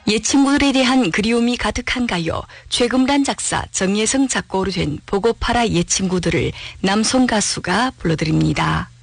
옛 친구들에 대한 그리움이 가득한가요? 최금란 작사, 정예성 작곡으로 된 보고파라 옛 친구들을 남송 가수가 불러드립니다.